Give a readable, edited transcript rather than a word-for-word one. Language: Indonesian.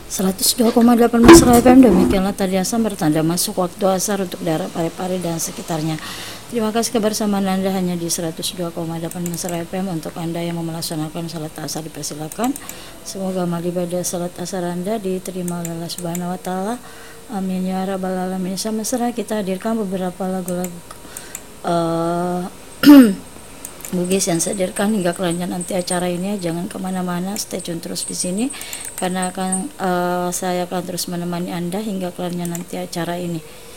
102,8 Mesra FM. Demikianlah tadi asam bertanda masuk waktu asar untuk daerah Parepare dan sekitarnya. Terima kasih kebersamaan Anda hanya di 102,8 Mesra FM. Untuk Anda yang mau melaksanakan salat asar dipersilakan. Semoga amal ibadah salat asar Anda diterima oleh Allah Subhanahu wa taala. Amin ya rabbal alamin. Sama Mesra kita hadirkan beberapa lagu-lagu Bugis yang saya hadirkan hingga kelanjutan nanti acara ini. Jangan kemana-mana, stay tune terus di sini karena saya akan terus menemani Anda hingga kelanjutan nanti acara ini.